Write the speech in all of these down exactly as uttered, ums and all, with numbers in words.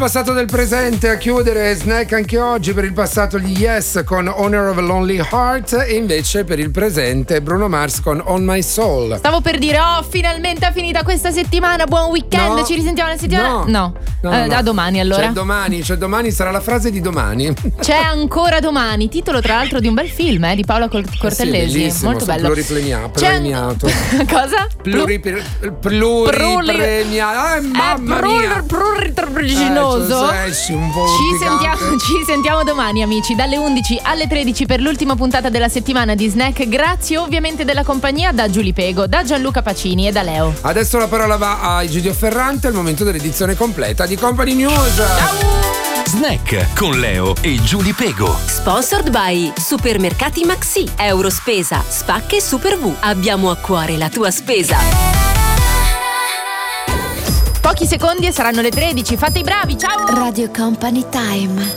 Passato del presente a chiudere Snack anche oggi. Per il passato gli Yes con Honor of a Lonely Heart, e invece per il presente Bruno Mars con On My Soul. Stavo per dire, oh, finalmente è finita questa settimana, buon weekend, no, ci risentiamo la settimana. No, no. no, eh, no. A domani allora. C'è domani, c'è domani, sarà la frase di domani. C'è ancora domani, titolo tra l'altro di un bel film eh, di Paola Cortellesi, sì, molto bello. Pluripremiato. Cosa? Pluripremiato. Pluripremiato. Eh, mamma mia. Pruriginoso. Eh, cioè, un po' ci, sentiamo, ci sentiamo domani amici, dalle undici alle tredici per l'ultima puntata della settimana di Snack. Grazie ovviamente della compagnia da Giulia Pego, da Gianluca Pacini e da Leo. Adesso la parola va a Egidio Ferrante, al momento dell'edizione completa di Company News. Ciao! Snack con Leo e Giulia Pego. Sponsored by Supermercati Maxi, Eurospesa, Spacche e Super V. Abbiamo a cuore la tua spesa. Pochi secondi e saranno le tredici, fate i bravi, ciao! Radio Company Time.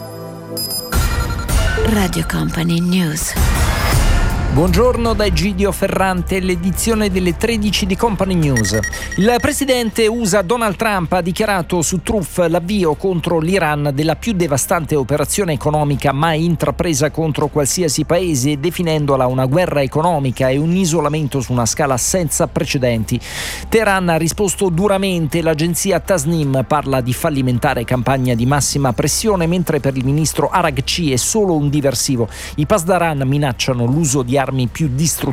Radio Company News. Buongiorno da Egidio Ferrante, l'edizione delle tredici di Company News. Il presidente U S A Donald Trump ha dichiarato su Truth l'avvio contro l'Iran della più devastante operazione economica mai intrapresa contro qualsiasi paese, definendola una guerra economica e un isolamento su una scala senza precedenti. Teheran ha risposto duramente, l'agenzia Tasnim parla di fallimentare campagna di massima pressione, mentre per il ministro Araghchi è solo un diversivo. I Pasdaran minacciano l'uso di armi più distruttive